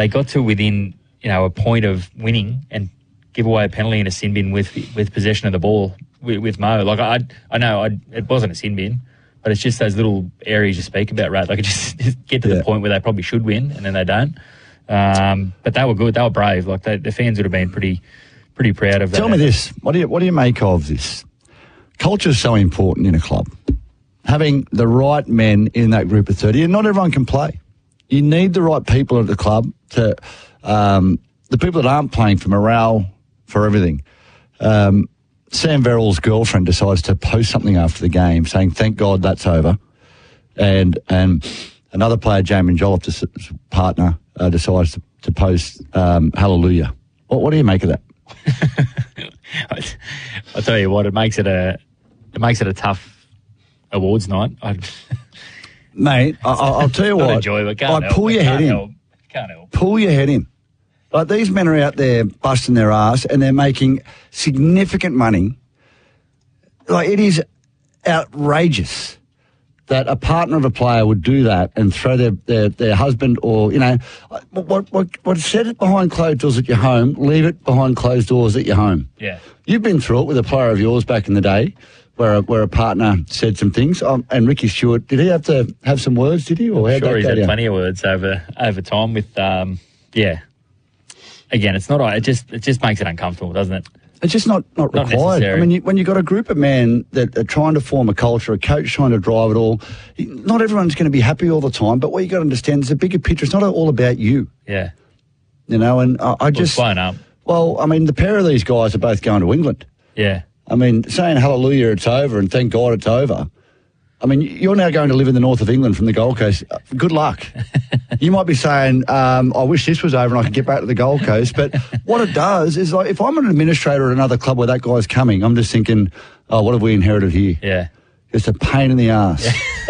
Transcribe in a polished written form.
they got to within, a point of winning and give away a penalty in a sin bin with possession of the ball with Mo. Like, I know it wasn't a sin bin, but it's just those little areas you speak about, right? Like, it just get to the point where they probably should win and then they don't. But they were good. They were brave. Like, the fans would have been pretty proud of that. Tell me this. What do you make of this? Culture is so important in a club. Having the right men in that group of 30, and not everyone can play. You need the right people at the club to the people that aren't playing for morale, for everything. Sam Verrill's girlfriend decides to post something after the game saying, "Thank God that's over," and another player, Jamin Jolloff's partner, decides to post "Hallelujah." What do you make of that? I'll tell you what, it makes it a tough awards night. Mate, I'll tell you what. Enjoy, but can't help. Pull your head in. Can't help. Pull your head in. Like, these men are out there busting their ass and they're making significant money. Like, it is outrageous that a partner of a player would do that and throw their husband or, what said it behind closed doors at your home, leave it behind closed doors at your home. Yeah. You've been through it with a player of yours back in the day where a partner said some things. And Ricky Stewart, did he have to have some words, did he? Or sure, he's had plenty of words over time with, Again, it's not. It just makes it uncomfortable, doesn't it? It's just not required. Necessary. I mean, when you've got a group of men that are trying to form a culture, a coach trying to drive it all, not everyone's going to be happy all the time. But what you got to understand is the bigger picture. It's not all about you. Yeah. And I just blown up. Well, I mean, the pair of these guys are both going to England. Yeah. I mean, saying hallelujah, it's over, and thank God it's over. I mean, you're now going to live in the north of England from the Gold Coast. Good luck. You might be saying, I wish this was over and I could get back to the Gold Coast. But what it does is, like, if I'm an administrator at another club where that guy's coming, I'm just thinking, oh, what have we inherited here? Yeah. It's a pain in the ass.